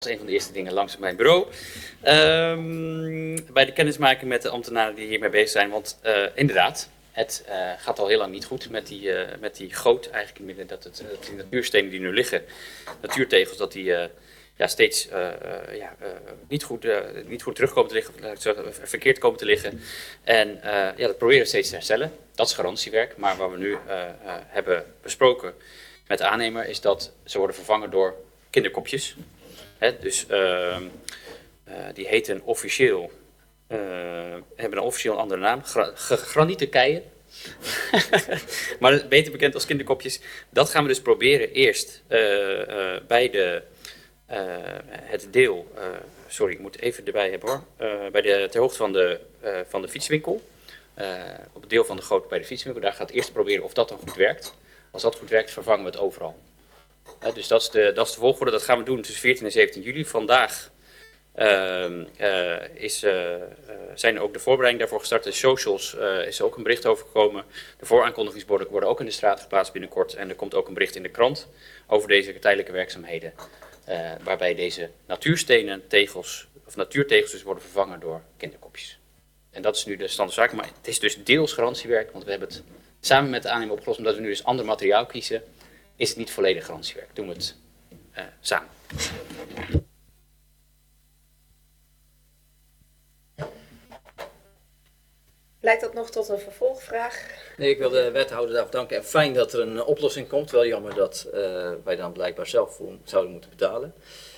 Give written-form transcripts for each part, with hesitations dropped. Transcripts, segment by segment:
een van de eerste dingen langs mijn bureau. Bij de kennismaking met de ambtenaren die hiermee bezig zijn. Want inderdaad, het gaat al heel lang niet goed met die goot. Eigenlijk dat die natuurstenen die nu liggen, natuurtegels, dat die steeds niet goed terugkomen te liggen. Verkeerd komen te liggen. En dat proberen we steeds te herstellen. Dat is garantiewerk. Maar wat we nu hebben besproken met de aannemer is dat ze worden vervangen door kinderkopjes. Dus die heten officieel, hebben een officieel andere naam, granieten keien. Maar beter bekend als kinderkopjes. Dat gaan we dus proberen eerst bij het deel, sorry, ik moet even erbij hebben hoor, ter hoogte van de fietswinkel. Op het deel van de goot bij de fietswinkel, daar gaat het eerst proberen of dat dan goed werkt. Als dat goed werkt, vervangen we het overal. Dus dat is de volgorde. Dat gaan we doen tussen 14 en 17 juli. Vandaag zijn ook de voorbereidingen daarvoor gestart. De socials is ook een bericht over gekomen. De vooraankondigingsborden worden ook in de straat geplaatst binnenkort. En er komt ook een bericht in de krant over deze tijdelijke werkzaamheden. Waarbij deze natuurstenen tegels, of natuurtegels dus worden vervangen door kinderkopjes. En dat is nu de stand van zaken. Maar het is dus deels garantiewerk. Want we hebben het samen met de aannemer opgelost. Omdat we nu dus ander materiaal kiezen, is het niet volledig garantiewerk. Doen we het samen. Leidt dat nog tot een vervolgvraag? Nee, ik wil de wethouder daarvoor danken. En fijn dat er een oplossing komt. Wel jammer dat wij dan blijkbaar zelf voor zouden moeten betalen.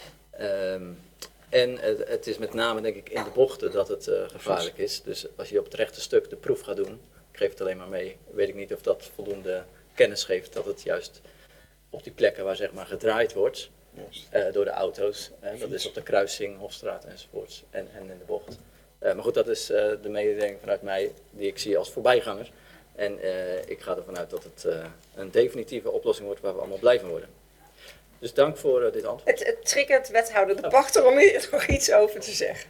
En het is met name denk ik in de bochten dat het gevaarlijk is. Dus als je op het rechte stuk de proef gaat doen, ik geef het alleen maar mee, weet ik niet of dat voldoende kennis geeft dat het juist op die plekken waar zeg maar gedraaid wordt door de auto's. Dat is op de kruising, Hofstraat enzovoorts en in de bocht. Maar goed, dat is de mededeling vanuit mij die ik zie als voorbijganger. En ik ga ervan uit dat het een definitieve oplossing wordt waar we allemaal blij van worden. Dus dank voor dit antwoord. Het triggert wethouder De Pachter om hier nog iets over te zeggen.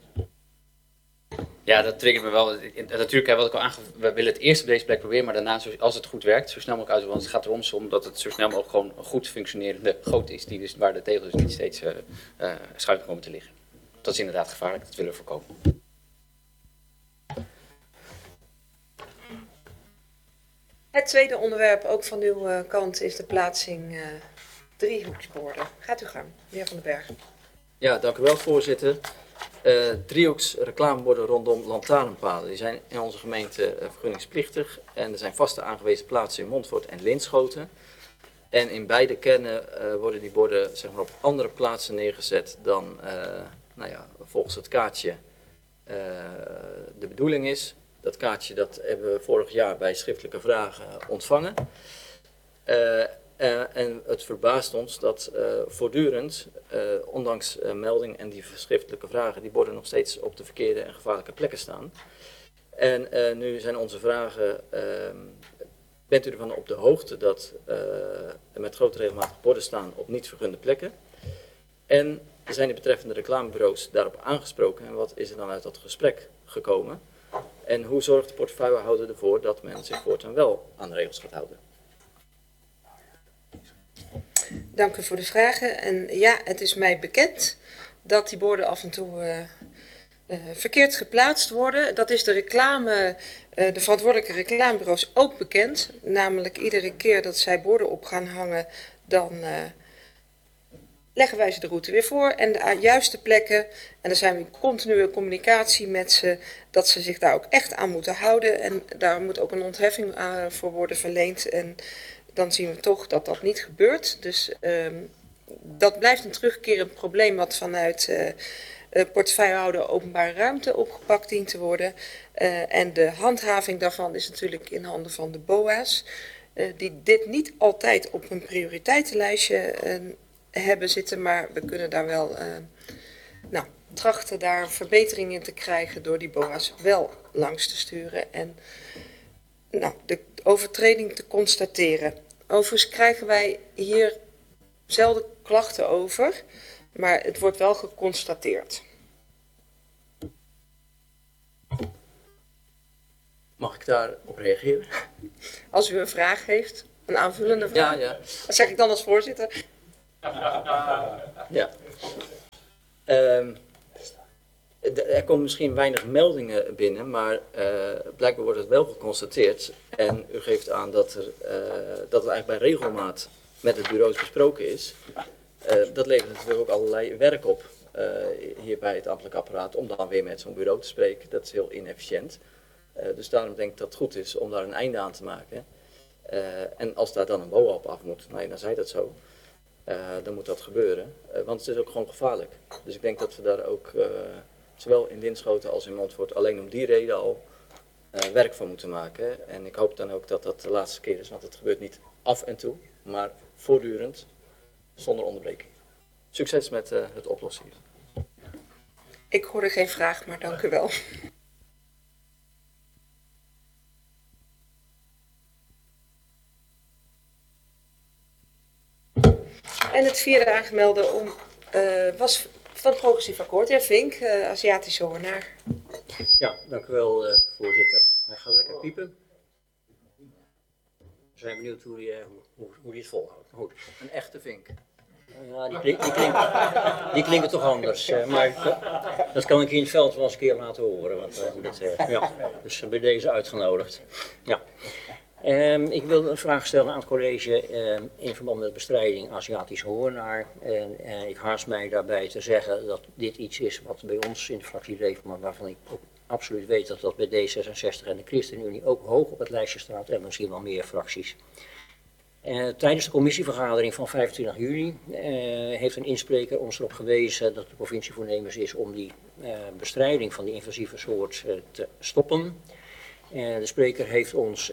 Ja, dat triggert me wel. Natuurlijk hebben we al aangegeven, we willen het eerst op deze plek proberen, maar daarna, als het goed werkt, zo snel mogelijk uit. Want het gaat erom dat het zo snel mogelijk gewoon een goed functionerende goot is, waar de tegels dus niet steeds schuin komen te liggen. Dat is inderdaad gevaarlijk, dat willen we voorkomen. Het tweede onderwerp, ook van uw kant, is de plaatsing driehoeksborden. Gaat u gang, de heer Van den Berg. Ja, dank u wel, voorzitter. Driehoeks reclameborden rondom lantaarnpalen. Die zijn in onze gemeente vergunningsplichtig. En er zijn vaste aangewezen plaatsen in Montfort en Linschoten. En in beide kernen worden die borden zeg maar, op andere plaatsen neergezet dan volgens het kaartje de bedoeling is. Dat kaartje dat hebben we vorig jaar bij schriftelijke vragen ontvangen. En het verbaast ons dat voortdurend, ondanks melding en die schriftelijke vragen, die borden nog steeds op de verkeerde en gevaarlijke plekken staan. En nu zijn onze vragen, bent u ervan op de hoogte dat er met grote regelmatig borden staan op niet vergunde plekken? En zijn de betreffende reclamebureaus daarop aangesproken en wat is er dan uit dat gesprek gekomen? En hoe zorgt de portefeuillehouder ervoor dat men zich voortaan wel aan de regels gaat houden? Dank u voor de vragen. En ja, het is mij bekend dat die borden af en toe verkeerd geplaatst worden. Dat is de verantwoordelijke reclamebureaus ook bekend. Namelijk iedere keer dat zij borden op gaan hangen, dan leggen wij ze de route weer voor en de juiste plekken. En dan zijn we in continue communicatie met ze, dat ze zich daar ook echt aan moeten houden. En daar moet ook een ontheffing voor worden verleend. En dan zien we toch dat dat niet gebeurt. Dus dat blijft een terugkerend probleem wat vanuit portefeuillehouder openbare ruimte opgepakt dient te worden. En de handhaving daarvan is natuurlijk in handen van de BOA's. Die dit niet altijd op hun prioriteitenlijstje hebben zitten, maar we kunnen daar wel trachten daar verbetering in te krijgen door die BOA's wel langs te sturen en de overtreding te constateren. Overigens krijgen wij hier zelden klachten over, maar het wordt wel geconstateerd. Mag ik daarop reageren? Als u een vraag heeft, een aanvullende vraag. Ja. Dat zeg ik dan als voorzitter. Ja. Er komen misschien weinig meldingen binnen, maar blijkbaar wordt het wel geconstateerd. En u geeft aan dat het eigenlijk bij regelmaat met het bureau besproken is. Dat levert natuurlijk ook allerlei werk op hier bij het ambtelijk apparaat om dan weer met zo'n bureau te spreken. Dat is heel inefficiënt. Dus daarom denk ik dat het goed is om daar een einde aan te maken. En als daar dan een BOA op af moet, dan zei dat zo. Dan moet dat gebeuren, want het is ook gewoon gevaarlijk. Dus ik denk dat we daar ook, zowel in Linschoten als in Montfort, alleen om die reden al werk van moeten maken. En ik hoop dan ook dat dat de laatste keer is, want het gebeurt niet af en toe, maar voortdurend, zonder onderbreking. Succes met het oplossen hier. Ik hoorde geen vraag, maar dank u wel. En het vierde aangemelde was van het progressief akkoord. Ja, Vink, Aziatische Hoornaar. Ja, dank u wel, voorzitter. Hij gaat lekker piepen. We zijn benieuwd hoe hij het volhoudt. Goed. Een echte vink. Ja, die klinken toch anders. Maar dat kan ik je in het veld wel eens een keer laten horen. Want, dus bij deze uitgenodigd. Ja. Ik wil een vraag stellen aan het college in verband met bestrijding Aziatische Hoornaar. En ik haast mij daarbij te zeggen dat dit iets is wat bij ons in de fractie leeft, maar waarvan ik ook absoluut weet dat dat bij D66 en de ChristenUnie ook hoog op het lijstje staat en misschien wel meer fracties. Tijdens de commissievergadering van 25 juli heeft een inspreker ons erop gewezen dat de provincie voornemens is om die bestrijding van die invasieve soort te stoppen. De spreker heeft ons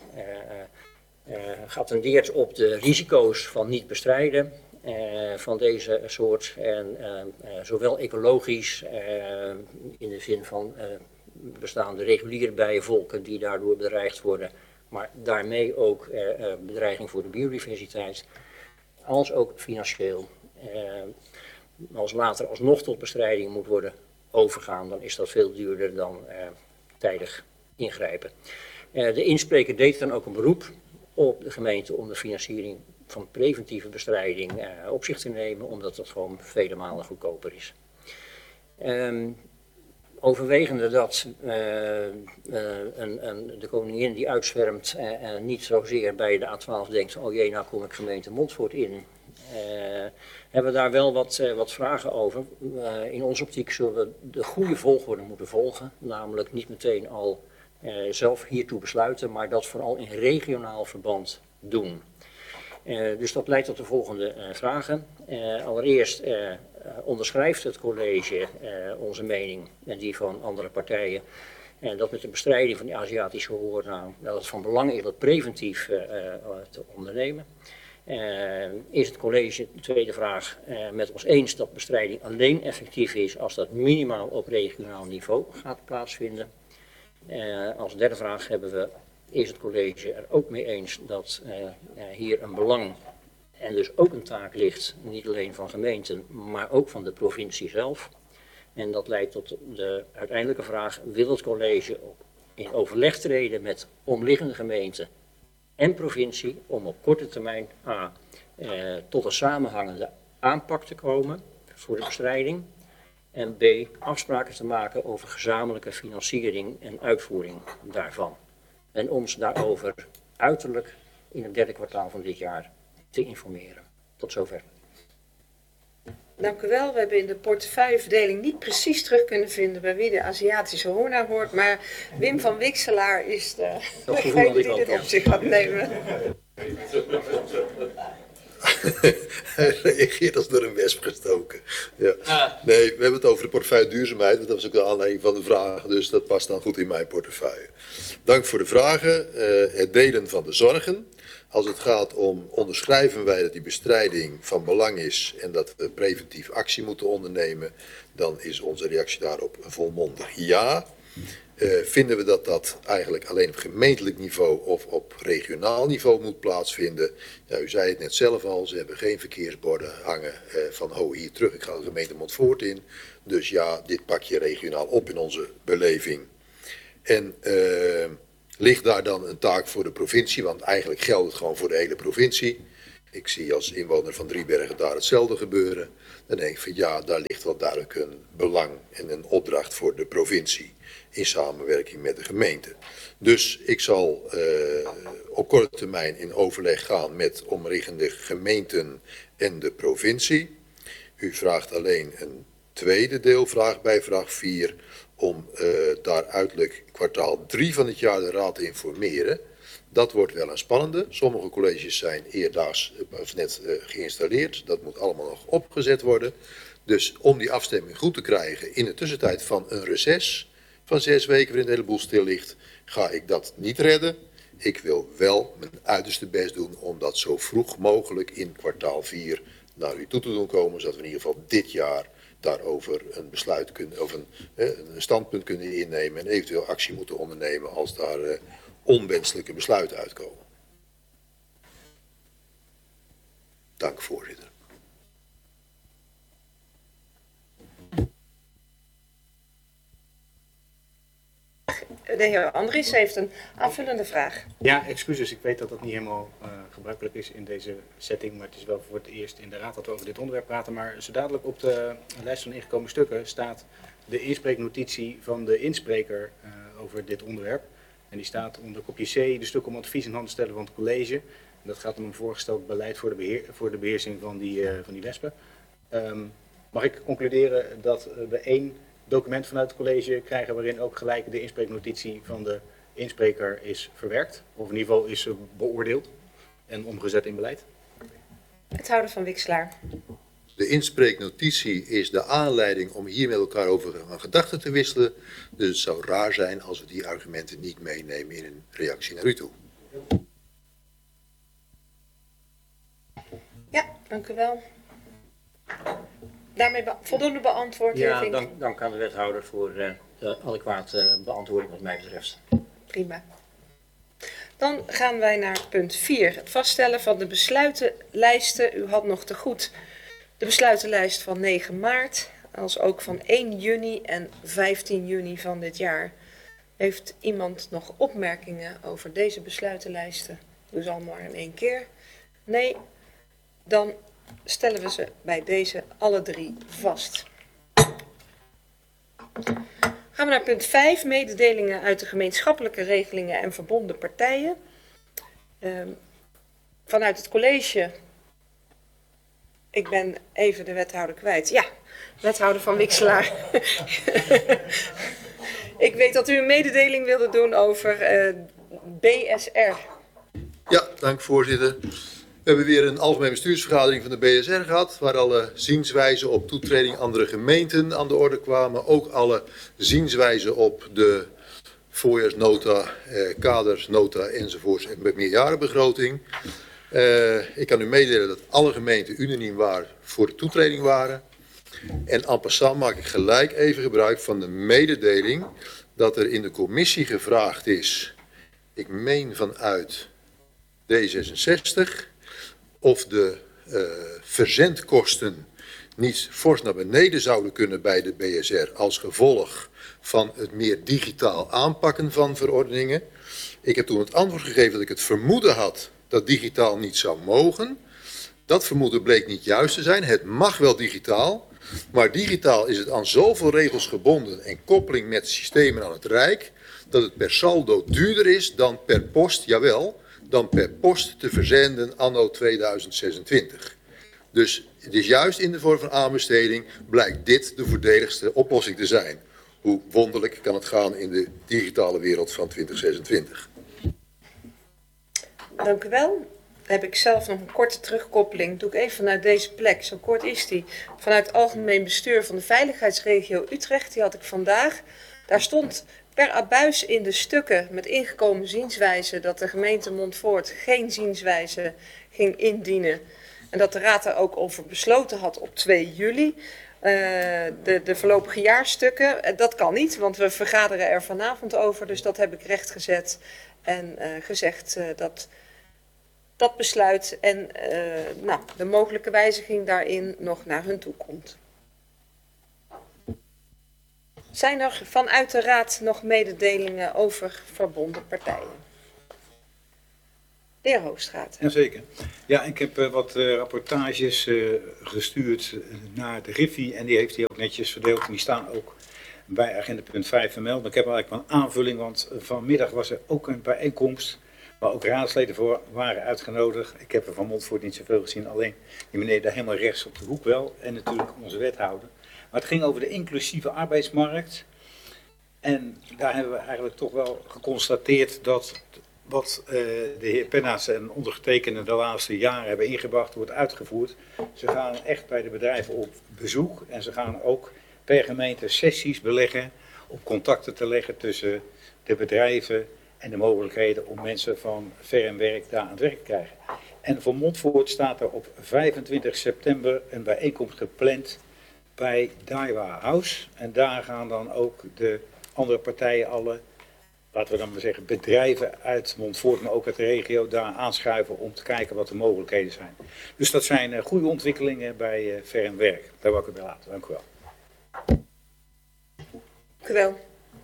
geattendeerd op de risico's van niet bestrijden van deze soort. En zowel ecologisch, in de zin van bestaande reguliere bijenvolken die daardoor bedreigd worden, maar daarmee ook bedreiging voor de biodiversiteit, als ook financieel. Als later alsnog tot bestrijding moet worden overgaan, dan is dat veel duurder dan tijdig ingrijpen. De inspreker deed dan ook een beroep op de gemeente om de financiering van preventieve bestrijding op zich te nemen, omdat dat gewoon vele malen goedkoper is. Overwegende dat de koningin die uitzwermt niet zozeer bij de A12 denkt, oh jee, nou kom ik gemeente Montfort in. Hebben we daar wel wat vragen over. In onze optiek zullen we de goede volgorde moeten volgen, namelijk niet meteen al zelf hiertoe besluiten, maar dat vooral in regionaal verband doen. Dus dat leidt tot de volgende vragen. Allereerst onderschrijft het college onze mening en die van andere partijen. Dat met de bestrijding van die Aziatische hoornaar, dat het van belang is dat preventief te ondernemen. Is het college, de tweede vraag, met ons eens dat bestrijding alleen effectief is als dat minimaal op regionaal niveau gaat plaatsvinden? Als derde vraag is het college er ook mee eens dat hier een belang en dus ook een taak ligt, niet alleen van gemeenten, maar ook van de provincie zelf. En dat leidt tot de uiteindelijke vraag, wil het college in overleg treden met omliggende gemeenten en provincie om op korte termijn tot een samenhangende aanpak te komen voor de bestrijding en B, afspraken te maken over gezamenlijke financiering en uitvoering daarvan. En ons daarover uiterlijk in het derde kwartaal van dit jaar te informeren. Tot zover. Dank u wel. We hebben in de portefeuilleverdeling niet precies terug kunnen vinden bij wie de Aziatische hoornaar hoort, maar Wim van Wikselaar is degene die dit op zich gaat nemen. Hij reageert als door een wesp gestoken. Ja. Nee, we hebben het over de portefeuille duurzaamheid. Want dat was ook de aanleiding van de vragen. Dus dat past dan goed in mijn portefeuille. Dank voor de vragen. Het delen van de zorgen. Als het gaat om onderschrijven wij dat die bestrijding van belang is en dat we preventief actie moeten ondernemen, dan is onze reactie daarop volmondig ja. Vinden we dat dat eigenlijk alleen op gemeentelijk niveau of op regionaal niveau moet plaatsvinden? Ja, u zei het net zelf al, ze hebben geen verkeersborden hangen van ho hier terug, ik ga de gemeente Montfort in. Dus ja, dit pak je regionaal op in onze beleving. En ligt daar dan een taak voor de provincie, want eigenlijk geldt het gewoon voor de hele provincie. Ik zie als inwoner van Driebergen daar hetzelfde gebeuren. Dan denk ik van ja, daar ligt wel duidelijk een belang en een opdracht voor de provincie in samenwerking met de gemeente. Dus ik zal op korte termijn in overleg gaan met omliggende gemeenten en de provincie. U vraagt alleen een tweede deelvraag bij vraag 4 om daar uiterlijk kwartaal 3 van het jaar de raad te informeren. Dat wordt wel een spannende. Sommige colleges zijn eerdaags of net geïnstalleerd. Dat moet allemaal nog opgezet worden. Dus om die afstemming goed te krijgen in de tussentijd van een reces van 6 weken waarin de hele boel stil ligt, ga ik dat niet redden. Ik wil wel mijn uiterste best doen om dat zo vroeg mogelijk in kwartaal 4 naar u toe te doen komen, zodat we in ieder geval dit jaar daarover een besluit kunnen, of een standpunt kunnen innemen en eventueel actie moeten ondernemen als daar onwenselijke besluiten uitkomen. Dank, voorzitter. De heer Andries heeft een aanvullende vraag. Ja, excuses. Ik weet dat dat niet helemaal gebruikelijk is in deze setting, maar het is wel voor het eerst in de raad dat we over dit onderwerp praten. Maar zo dadelijk op de lijst van ingekomen stukken staat de inspreeknotitie van de inspreker over dit onderwerp. En die staat onder kopje C, de stuk om advies in handen stellen van het college. En dat gaat om een voorgesteld beleid voor de beheersing van die wespen. Mag ik concluderen dat we 1 document vanuit het college krijgen waarin ook gelijk de inspreeknotitie van de inspreker is verwerkt, of in ieder geval is beoordeeld en omgezet in beleid? Wethouder van Wixelaar. De inspreeknotitie is de aanleiding om hier met elkaar over van gedachten te wisselen. Dus het zou raar zijn als we die argumenten niet meenemen in een reactie naar u toe. Ja, dank u wel. Daarmee voldoende beantwoord. Ja, dank aan de wethouder voor de adequate beantwoording wat mij betreft. Prima. Dan gaan wij naar punt 4. Het vaststellen van de besluitenlijsten. U had nog te goed de besluitenlijst van 9 maart, als ook van 1 juni en 15 juni van dit jaar. Heeft iemand nog opmerkingen over deze besluitenlijsten? Doe ze allemaal in 1 keer. Nee, dan stellen we ze bij deze alle 3 vast. Gaan we naar punt 5, mededelingen uit de gemeenschappelijke regelingen en verbonden partijen. Vanuit het college, ik ben even de wethouder kwijt. Ja, wethouder van Wixelaar. Ik weet dat u een mededeling wilde doen over BSR. Ja, dank voorzitter. We hebben weer een algemene bestuursvergadering van de BSR gehad, waar alle zienswijzen op toetreding andere gemeenten aan de orde kwamen. Ook alle zienswijzen op de voorjaarsnota, kadersnota enzovoorts en meerjarenbegroting. Ik kan u meedelen dat alle gemeenten unaniem voor de toetreding waren. En en passant maak ik gelijk even gebruik van de mededeling dat er in de commissie gevraagd is, ik meen vanuit D66, of de verzendkosten niet fors naar beneden zouden kunnen bij de BSR als gevolg van het meer digitaal aanpakken van verordeningen. Ik heb toen het antwoord gegeven dat ik het vermoeden had dat digitaal niet zou mogen. Dat vermoeden bleek niet juist te zijn. Het mag wel digitaal, maar digitaal is het aan zoveel regels gebonden en koppeling met systemen aan het Rijk, dat het per saldo duurder is dan per post, jawel, dan per post te verzenden anno 2026. Dus het is juist in de vorm van aanbesteding blijkt dit de voordeligste oplossing te zijn. Hoe wonderlijk kan het gaan in de digitale wereld van 2026. Dank u wel. Dan heb ik zelf nog een korte terugkoppeling. Doe ik even vanuit deze plek. Zo kort is die. Vanuit het algemeen bestuur van de veiligheidsregio Utrecht. Die had ik vandaag. Daar stond per abuis in de stukken met ingekomen zienswijze dat de gemeente Montfoort geen zienswijze ging indienen. En dat de raad daar ook over besloten had op 2 juli. De voorlopige jaarstukken, dat kan niet, want we vergaderen er vanavond over. Dus dat heb ik rechtgezet en gezegd dat dat besluit en de mogelijke wijziging daarin nog naar hun toe komt. Zijn er vanuit de raad nog mededelingen over verbonden partijen? De heer Hoogstraat. Jazeker. Ja, ik heb wat rapportages gestuurd naar de Griffie en die heeft hij ook netjes verdeeld. En die staan ook bij agenda punt 5 vermeld. Maar ik heb eigenlijk wel een aanvulling, want vanmiddag was er ook een bijeenkomst waar ook raadsleden voor waren uitgenodigd. Ik heb er van Montfort niet zoveel gezien, alleen die meneer daar helemaal rechts op de hoek wel. En natuurlijk onze wethouder. Maar het ging over de inclusieve arbeidsmarkt. En daar hebben we eigenlijk toch wel geconstateerd dat wat de heer Pennaerts en ondergetekende de laatste jaren hebben ingebracht, wordt uitgevoerd. Ze gaan echt bij de bedrijven op bezoek en ze gaan ook per gemeente sessies beleggen om contacten te leggen tussen de bedrijven en de mogelijkheden om mensen van ver werk daar aan het werk te krijgen. En voor Montfort staat er op 25 september een bijeenkomst gepland bij Daiwa House. En daar gaan dan ook de andere partijen, alle, laten we dan maar zeggen, bedrijven uit Montfort, maar ook uit de regio, daar aanschuiven om te kijken wat de mogelijkheden zijn. Dus dat zijn goede ontwikkelingen bij ver werk. Daar wil ik het bij laten. Dank u wel. Dank u wel.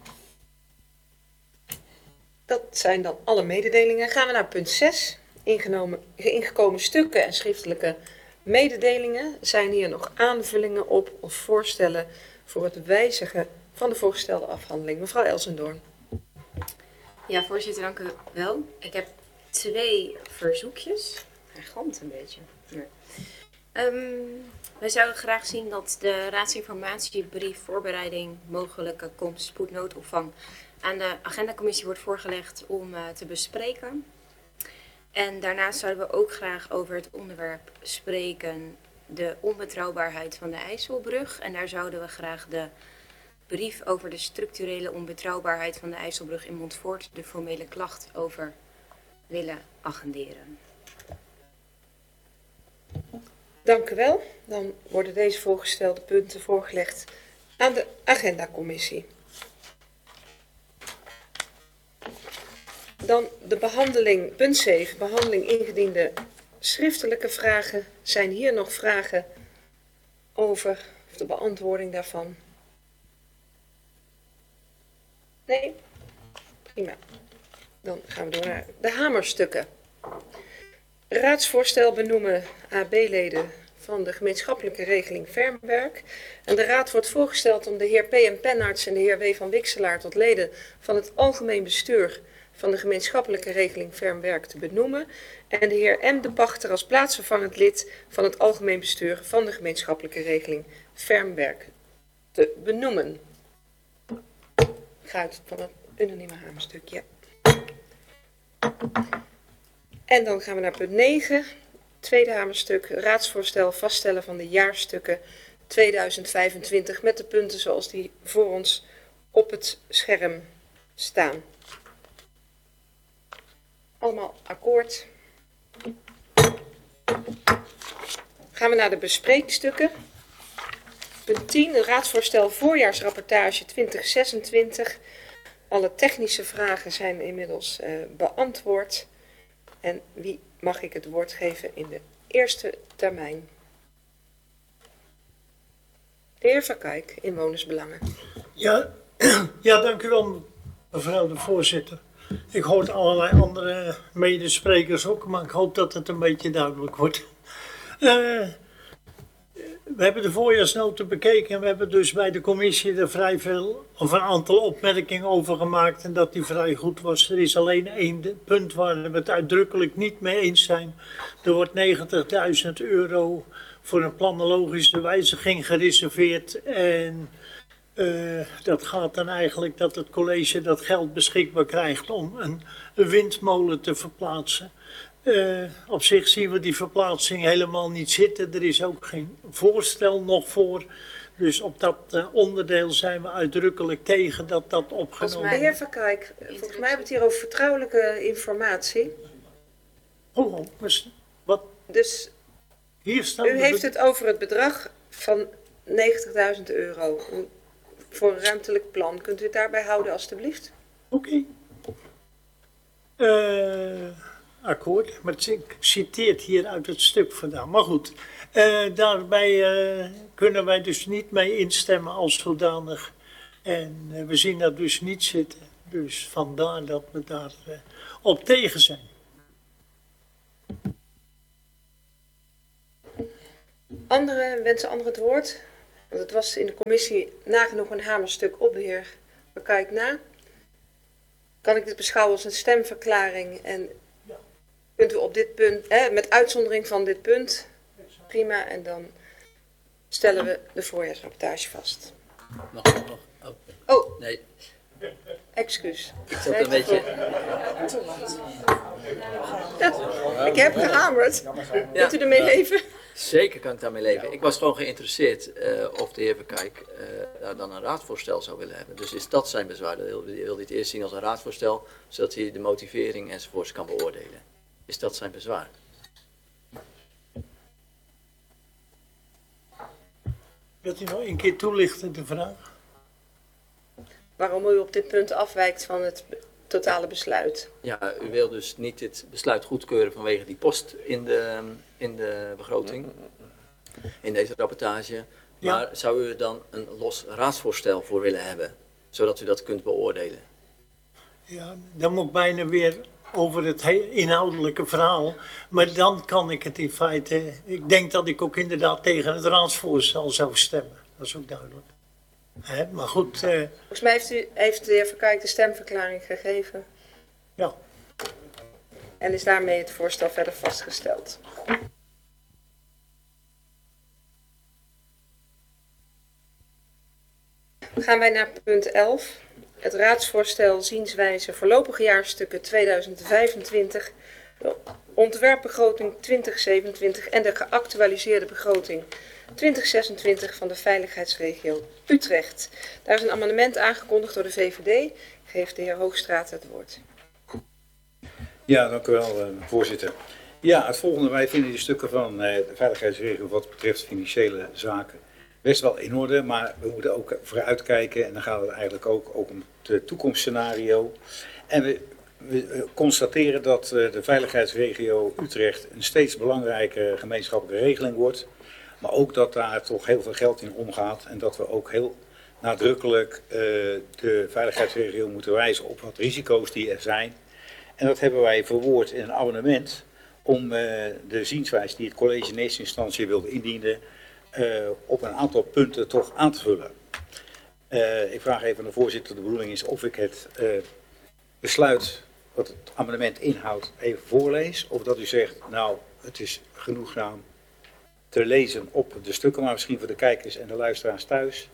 Dat zijn dan alle mededelingen. Gaan we naar punt 6. Ingekomen stukken en schriftelijke mededelingen. Zijn hier nog aanvullingen op of voorstellen voor het wijzigen van de voorgestelde afhandeling? Mevrouw Elsendoorn. Ja, voorzitter, dank u wel. Ik heb 2 verzoekjes. Hij galmt een beetje. Nee. Wij zouden graag zien dat de raadsinformatiebrief voorbereiding mogelijke komst spoednoodopvang aan de agendacommissie wordt voorgelegd om te bespreken. En daarnaast zouden we ook graag over het onderwerp spreken, de onbetrouwbaarheid van de IJsselbrug. En daar zouden we graag de brief over de structurele onbetrouwbaarheid van de IJsselbrug in Montfort, de formele klacht over willen agenderen. Dank u wel. Dan worden deze voorgestelde punten voorgelegd aan de agendacommissie. Dan de behandeling, punt 7, behandeling ingediende schriftelijke vragen. Zijn hier nog vragen over of de beantwoording daarvan? Nee? Prima. Dan gaan we door naar de hamerstukken. Raadsvoorstel benoemen AB-leden van de gemeenschappelijke regeling Fermwerk. En de raad wordt voorgesteld om de heer P.M. Pennaerts en de heer W. van Wikselaar tot leden van het algemeen bestuur van de gemeenschappelijke regeling Fermwerk te benoemen. En de heer M. de Pachter als plaatsvervangend lid van het algemeen bestuur van de gemeenschappelijke regeling Fermwerk te benoemen. Ik ga uit van een unanieme hamerstukje. En dan gaan we naar punt 9, tweede hamerstuk, raadsvoorstel vaststellen van de jaarstukken 2025 met de punten zoals die voor ons op het scherm staan. Allemaal akkoord. Gaan we naar de bespreekstukken. Punt 10, raadsvoorstel voorjaarsrapportage 2026. Alle technische vragen zijn inmiddels beantwoord. En wie mag ik het woord geven in de eerste termijn? De heer Verkijk, Inwonersbelangen. Ja, dank u wel, mevrouw de voorzitter. Ik hoor allerlei andere medesprekers ook, maar ik hoop dat het een beetje duidelijk wordt. We hebben de voorjaarsnota bekeken en we hebben dus bij de commissie er vrij veel, of een aantal opmerkingen over gemaakt en dat die vrij goed was. Er is alleen één punt waar we het uitdrukkelijk niet mee eens zijn. Er wordt €90.000 voor een planologische wijziging gereserveerd en dat gaat dan eigenlijk dat het college dat geld beschikbaar krijgt om een windmolen te verplaatsen. Op zich zien we die verplaatsing helemaal niet zitten. Er is ook geen voorstel nog voor. Dus op dat onderdeel zijn we uitdrukkelijk tegen dat dat opgenomen wordt. De heer Verkijk, volgens mij hebben we het hier over vertrouwelijke informatie. Wat? Dus hier staat u heeft het over het bedrag van €90.000. Voor een ruimtelijk plan. Kunt u het daarbij houden alstublieft? Oké. Akkoord, maar het citeert hier uit het stuk vandaan. Maar goed, daarbij kunnen wij dus niet mee instemmen als zodanig. En we zien dat dus niet zitten. Dus vandaar dat we daar op tegen zijn. Wensen anderen het woord? Want het was in de commissie nagenoeg een hamerstuk op de heer Verkuik na. Kan ik dit beschouwen als een stemverklaring en kunt u op dit punt, met uitzondering van dit punt, prima, en dan stellen we de voorjaarsrapportage vast. Nog. Oh, Nee, excuus. ik zat een beetje... Ja, ik heb gehamerd. Kunt u ermee leven? Zeker kan ik daarmee leven. Ik was gewoon geïnteresseerd of de heer Verkuik daar dan een raadsvoorstel zou willen hebben. Dus is dat zijn bezwaar? Wil hij het eerst zien als een raadsvoorstel, zodat hij de motivering enzovoorts kan beoordelen? Is dat zijn bezwaar? Wilt u nog een keer toelichten, de vraag? Waarom u op dit punt afwijkt van het totale besluit? Ja, u wil dus niet dit besluit goedkeuren vanwege die post in de begroting, in deze rapportage. Maar Ja. zou u er dan een los raadsvoorstel voor willen hebben, zodat u dat kunt beoordelen? Ja, dan moet ik bijna weer over het inhoudelijke verhaal. Maar dan kan ik het in feite... Ik denk dat ik ook inderdaad tegen het raadsvoorstel zou stemmen. Dat is ook duidelijk. Maar goed, Volgens mij heeft de heer Verkuik de stemverklaring gegeven ja. en is daarmee het voorstel verder vastgesteld. Dan gaan wij naar punt 11. Het raadsvoorstel zienswijze voorlopige jaarstukken 2025, de ontwerpbegroting 2027 en de geactualiseerde begroting 2026 van de veiligheidsregio Utrecht. Daar is een amendement aangekondigd door de VVD. Geeft de heer Hoogstraat het woord. Ja, dank u wel, voorzitter. Ja, het volgende. Wij vinden die stukken van de veiligheidsregio wat betreft financiële zaken best wel in orde, maar we moeten ook vooruitkijken en dan gaat het eigenlijk ook om het toekomstscenario. En we constateren dat de veiligheidsregio Utrecht een steeds belangrijke gemeenschappelijke regeling wordt, maar ook dat daar toch heel veel geld in omgaat en dat we ook heel nadrukkelijk de veiligheidsregio moeten wijzen op wat risico's die er zijn. En dat hebben wij verwoord in een amendement om de zienswijze die het college in eerste instantie wilde indienen op een aantal punten toch aan te vullen. Ik vraag even aan de voorzitter, de bedoeling is of ik het besluit wat het amendement inhoudt even voorlees. Of dat u zegt, nou het is genoegzaam te lezen op de stukken, maar misschien voor de kijkers en de luisteraars thuis.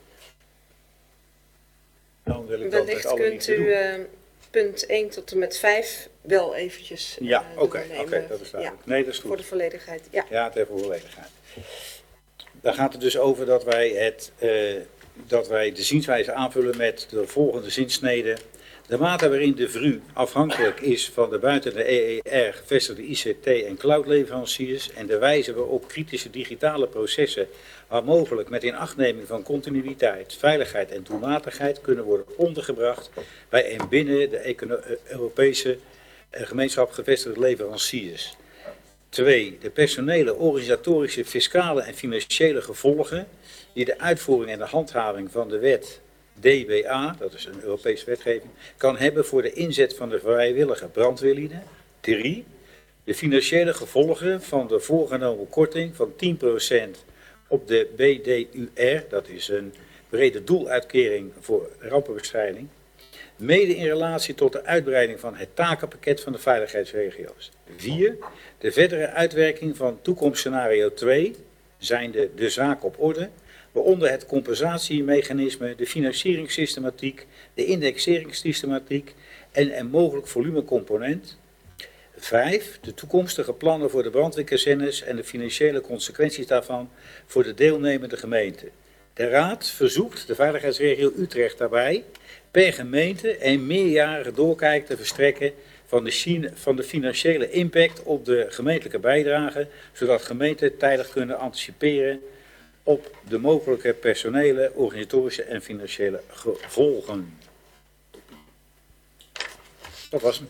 Dan wil ik dat met Wellicht alle kunt liefde u doen. punt 1 tot en met 5 wel eventjes Ja, oké, doornemen. dat is duidelijk. Ja, Nee, dat is voor goed. de volledigheid. Ja. Ja, ter volledigheid. Daar gaat het dus over dat wij de zienswijze aanvullen met de volgende zinsnede. De mate waarin de VRU afhankelijk is van de buiten de EER gevestigde ICT- en cloudleveranciers en de wijze waarop kritische digitale processen waar mogelijk met inachtneming van continuïteit, veiligheid en doelmatigheid kunnen worden ondergebracht bij en binnen de Europese gemeenschap gevestigde leveranciers. 2. De personele, organisatorische, fiscale en financiële gevolgen die de uitvoering en de handhaving van de wet DBA, dat is een Europese wetgeving, kan hebben voor de inzet van de vrijwillige brandweerlieden. 3. De financiële gevolgen van de voorgenomen korting van 10% op de BDUR, dat is een brede doeluitkering voor rampenbestrijding, mede in relatie tot de uitbreiding van het takenpakket van de veiligheidsregio's. 4. De verdere uitwerking van toekomstscenario 2, zijnde de zaak op orde, waaronder het compensatiemechanisme, de financieringssystematiek, de indexeringssystematiek en een mogelijk volumecomponent. 5. De toekomstige plannen voor de brandweerkazernes en de financiële consequenties daarvan voor de deelnemende gemeenten. De Raad verzoekt de veiligheidsregio Utrecht daarbij per gemeente een meerjarige doorkijk te verstrekken van de financiële impact op de gemeentelijke bijdrage, zodat gemeenten tijdig kunnen anticiperen op de mogelijke personele, organisatorische en financiële gevolgen. Dat was hem.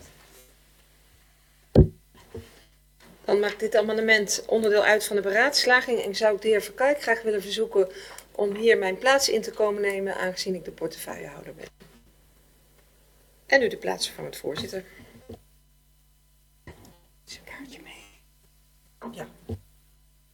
Dan maakt dit amendement onderdeel uit van de beraadslaging en zou ik de heer Verkuik graag willen verzoeken om hier mijn plaats in te komen nemen, aangezien ik de portefeuillehouder ben. En u de plaatsvervangend voorzitter. Is een kaartje mee? Ja.